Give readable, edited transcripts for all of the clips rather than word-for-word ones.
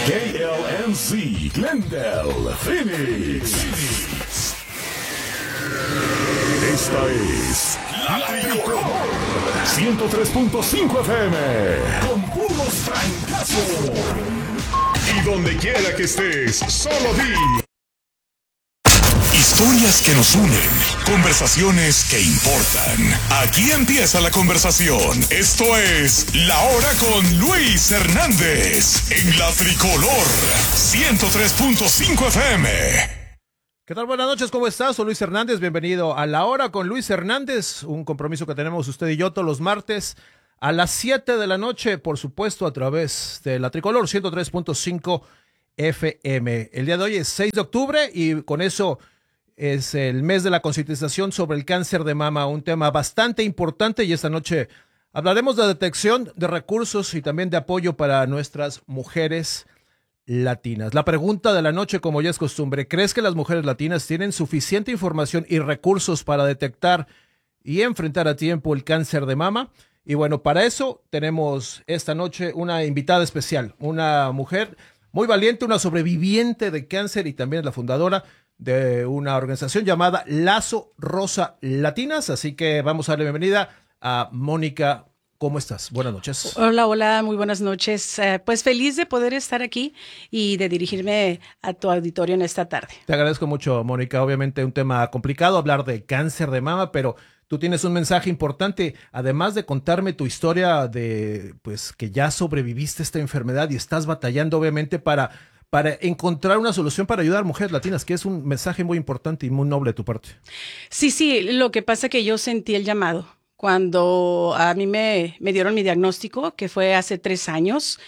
KLNZ, Glendale, Phoenix. Esta es La Tricolor 103.5 FM con puros francazos. Y donde quiera que estés, solo di. Historias que nos unen, conversaciones que importan. Aquí empieza la conversación. Esto es La Hora con Luis Hernández en La Tricolor 103.5 FM. ¿Qué tal? Buenas noches, ¿cómo estás? Soy Luis Hernández, bienvenido a La Hora con Luis Hernández, un compromiso que tenemos usted y yo todos los martes a las 7 de la noche, por supuesto, a través de La Tricolor 103.5 FM. El día de hoy es 6 de octubre y con eso es el mes de la concientización sobre el cáncer de mama, un tema bastante importante, y esta noche hablaremos de detección de recursos y también de apoyo para nuestras mujeres latinas. La pregunta de la noche, como ya es costumbre, ¿crees que las mujeres latinas tienen suficiente información y recursos para detectar y enfrentar a tiempo el cáncer de mama? Y bueno, para eso tenemos esta noche una invitada especial, una mujer muy valiente, una sobreviviente de cáncer y también la fundadora de una organización llamada Lazo Rosa Latinas. Así que vamos a darle bienvenida a Mónica. ¿Cómo estás? Buenas noches. Hola, muy buenas noches. Pues feliz de poder estar aquí y de dirigirme a tu auditorio en esta tarde. Te agradezco mucho, Mónica. Obviamente un tema complicado, hablar de cáncer de mama, pero tú tienes un mensaje importante, además de contarme tu historia de, pues, que ya sobreviviste a esta enfermedad y estás batallando, obviamente, para encontrar una solución para ayudar a mujeres latinas, que es un mensaje muy importante y muy noble de tu parte. Sí, lo que pasa es que yo sentí el llamado cuando a mí me dieron mi diagnóstico, que fue hace 3 años.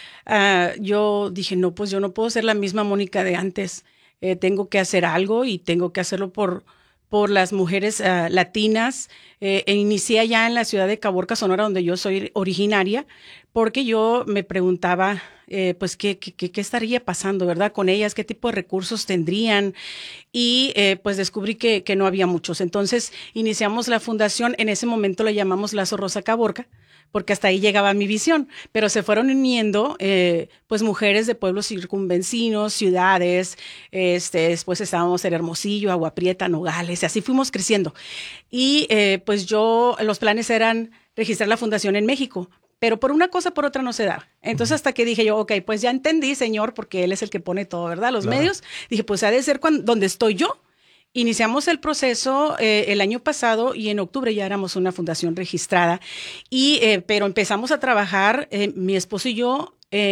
Yo dije, no, pues yo no puedo ser la misma Mónica de antes. Tengo que hacer algo y tengo que hacerlo por las mujeres latinas. Inicié allá en la ciudad de Caborca, Sonora, donde yo soy originaria, porque yo me preguntaba, pues, ¿qué estaría pasando, verdad, con ellas? ¿Qué tipo de recursos tendrían? Y pues descubrí que no había muchos. Entonces iniciamos la fundación, en ese momento la llamamos Lazo Rosa Caborca, porque hasta ahí llegaba mi visión, pero se fueron uniendo pues mujeres de pueblos circunvecinos, ciudades, después estábamos en Hermosillo, Agua Prieta, Nogales, y así fuimos creciendo. Y pues los planes eran registrar la fundación en México, pero por una cosa, por otra no se daba. Entonces hasta que dije yo, ok, pues ya entendí, señor, porque él es el que pone todo, ¿verdad? Los medios. Dije, pues ha de ser donde estoy yo. Iniciamos el proceso el año pasado y en octubre ya éramos una fundación registrada, pero empezamos a trabajar, mi esposo y yo,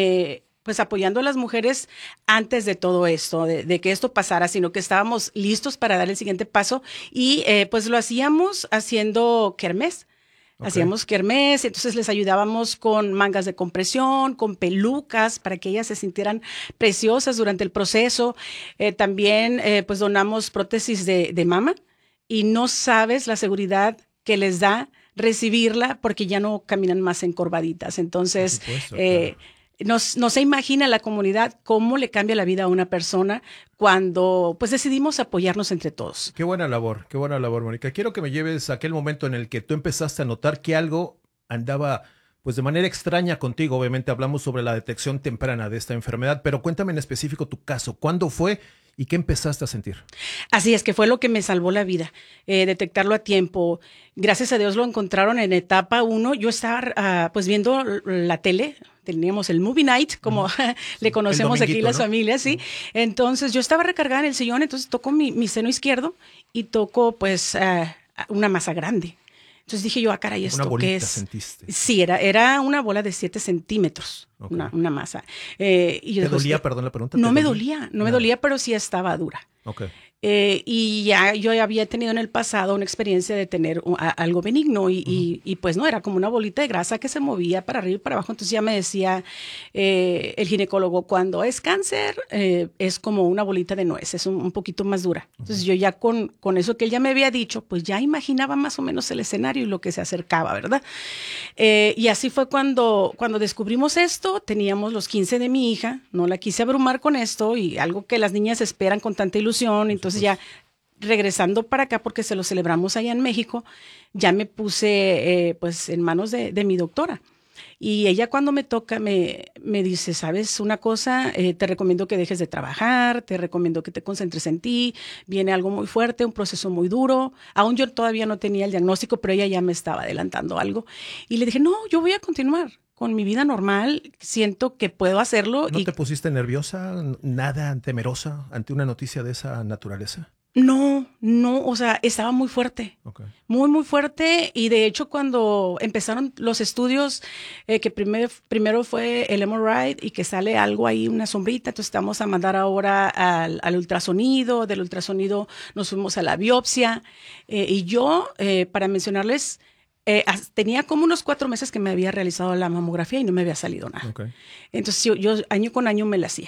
pues apoyando a las mujeres antes de todo esto, de que esto pasara, sino que estábamos listos para dar el siguiente paso y pues lo hacíamos haciendo kermés. Okay. Hacíamos kermés, entonces les ayudábamos con mangas de compresión, con pelucas para que ellas se sintieran preciosas durante el proceso. También pues donamos prótesis de mama y no sabes la seguridad que les da recibirla porque ya no caminan más encorvaditas. Entonces, claro. No se imagina la comunidad cómo le cambia la vida a una persona cuando pues decidimos apoyarnos entre todos. Qué buena labor, Mónica. Quiero que me lleves a aquel momento en el que tú empezaste a notar que algo andaba pues de manera extraña contigo. Obviamente hablamos sobre la detección temprana de esta enfermedad, pero cuéntame en específico tu caso. ¿Cuándo fue y qué empezaste a sentir? Así es, que fue lo que me salvó la vida, detectarlo a tiempo. Gracias a Dios lo encontraron en etapa 1. Yo estaba pues viendo la tele. Teníamos el Movie Night, como le conocemos aquí las familias, ¿sí? Entonces yo estaba recargada en el sillón, entonces toco mi seno izquierdo y toco pues una masa grande. Entonces dije yo, caray, ¿esto qué es? ¿Sentiste? Sí, era una bola de 7 centímetros, okay. una masa. Y ¿Te dolía, perdón la pregunta? No me dolía, pero sí estaba dura. Okay. Y ya yo había tenido en el pasado una experiencia de tener algo benigno y pues no, era como una bolita de grasa que se movía para arriba y para abajo. Entonces ya me decía el ginecólogo, cuando es cáncer es como una bolita de nuez, es un poquito más dura. Entonces yo ya con eso que él ya me había dicho, pues ya imaginaba más o menos el escenario y lo que se acercaba, ¿verdad? Y así fue cuando descubrimos esto. Teníamos los 15 de mi hija, no la quise abrumar con esto y algo que las niñas esperan con tanta ilusión. Entonces ya regresando para acá, porque se lo celebramos allá en México, ya me puse pues en manos de mi doctora. Y ella cuando me toca me dice, ¿sabes una cosa? Te recomiendo que dejes de trabajar, te recomiendo que te concentres en ti, viene algo muy fuerte, un proceso muy duro. Aún yo todavía no tenía el diagnóstico, pero ella ya me estaba adelantando algo. Y le dije, no, yo voy a continuar con mi vida normal, siento que puedo hacerlo. ¿No te pusiste nerviosa, nada temerosa ante una noticia de esa naturaleza? No, o sea, estaba muy fuerte, Okay. muy fuerte. Y de hecho, cuando empezaron los estudios, que primero fue el MRI y que sale algo ahí, una sombrita, entonces estamos a mandar ahora al ultrasonido, del ultrasonido nos fuimos a la biopsia. Y yo, para mencionarles, tenía como unos 4 meses que me había realizado la mamografía y no me había salido nada. Okay. Entonces yo año con año me la hacía.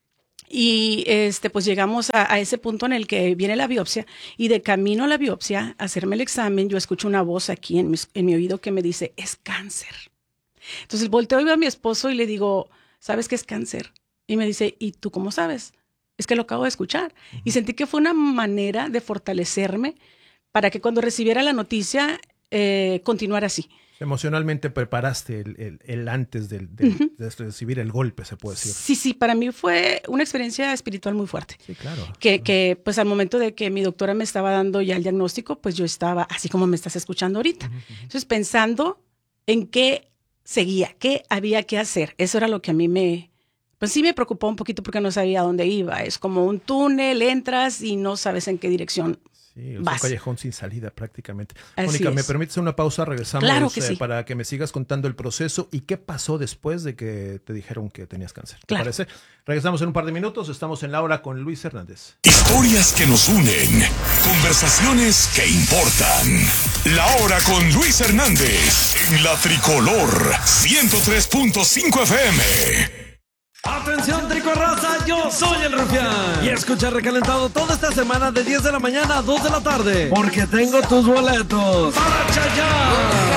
Y pues llegamos a ese punto en el que viene la biopsia y de camino a la biopsia, a hacerme el examen, yo escucho una voz aquí en mi oído que me dice, es cáncer. Entonces volteo y veo a mi esposo y le digo, ¿sabes qué es cáncer? Y me dice, ¿y tú cómo sabes? Es que lo acabo de escuchar. Uh-huh. Y sentí que fue una manera de fortalecerme para que cuando recibiera la noticia, continuara así. Emocionalmente preparaste el antes de recibir el golpe, se puede decir. Sí, para mí fue una experiencia espiritual muy fuerte. Sí, claro. Que pues al momento de que mi doctora me estaba dando ya el diagnóstico, pues yo estaba así como me estás escuchando ahorita. Uh-huh. Entonces pensando en qué seguía, qué había que hacer. Eso era lo que a mí pues sí me preocupó un poquito porque no sabía a dónde iba. Es como un túnel, entras y no sabes en qué dirección. Sí, es un callejón sin salida prácticamente. Así Mónica, es. ¿me permites una pausa? Regresamos claro que sí. Para que me sigas contando el proceso y qué pasó después de que te dijeron que tenías cáncer. ¿Te claro. parece? Regresamos en un par de minutos. Estamos en La Hora con Luis Hernández. Historias que nos unen. Conversaciones que importan. La Hora con Luis Hernández. En la Tricolor 103.5 FM. Atención Tricorraza, yo soy el Rufián. Y escucha Recalentado toda esta semana de 10 de la mañana a 2 de la tarde. Porque tengo tus boletos para Chayanne.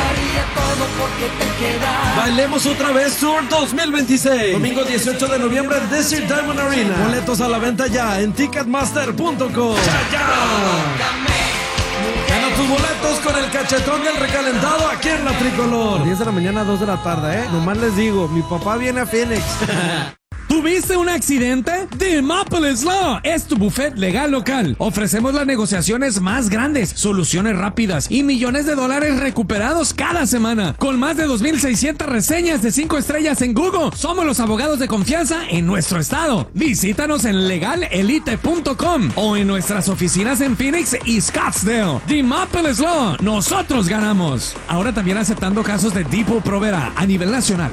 Bailemos otra vez Tour 2026. Domingo 18 de noviembre en Desert Diamond Arena. Boletos a la venta ya en Ticketmaster.com. Chayanne. Gana tus boletos con el cachetón del Recalentado aquí en la Tricolor. 10 de la mañana a 2 de la tarde, Nomás les digo, mi papá viene a Phoenix. ¿Tuviste un accidente? The Maples Law es tu buffet legal local. Ofrecemos las negociaciones más grandes, soluciones rápidas y millones de dólares recuperados cada semana. Con más de 2,600 reseñas de 5 estrellas en Google, somos los abogados de confianza en nuestro estado. Visítanos en legalelite.com o en nuestras oficinas en Phoenix y Scottsdale. The Maples Law, nosotros ganamos. Ahora también aceptando casos de Depot Provera a nivel nacional.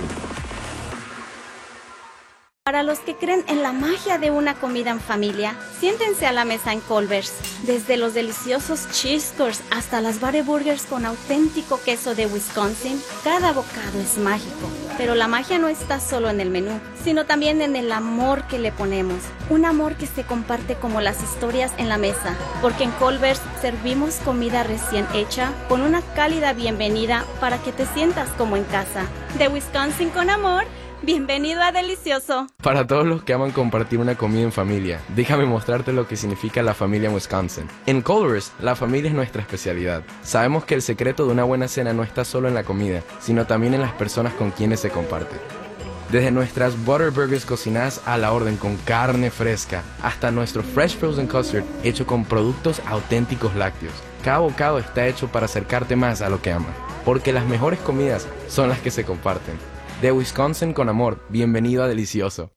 Para los que creen en la magia de una comida en familia, siéntense a la mesa en Culver's. Desde los deliciosos cheese curds hasta las Burgers con auténtico queso de Wisconsin, cada bocado es mágico. Pero la magia no está solo en el menú, sino también en el amor que le ponemos. Un amor que se comparte como las historias en la mesa, porque en Culver's servimos comida recién hecha con una cálida bienvenida para que te sientas como en casa. De Wisconsin con amor. Bienvenido a Delicioso. Para todos los que aman compartir una comida en familia, déjame mostrarte lo que significa la familia en Wisconsin. En Culver's, la familia es nuestra especialidad. Sabemos que el secreto de una buena cena no está solo en la comida, sino también en las personas con quienes se comparte. Desde nuestras Butterburgers cocinadas a la orden con carne fresca, hasta nuestro Fresh Frozen Custard hecho con productos auténticos lácteos. Cada bocado está hecho para acercarte más a lo que amas, porque las mejores comidas son las que se comparten. De Wisconsin con amor, bienvenido a Delicioso.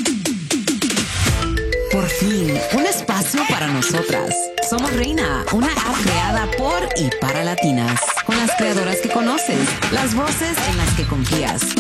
Por fin, un espacio para nosotras. Somos Reina, una app creada por y para latinas. Con las creadoras que conoces, las voces en las que confías.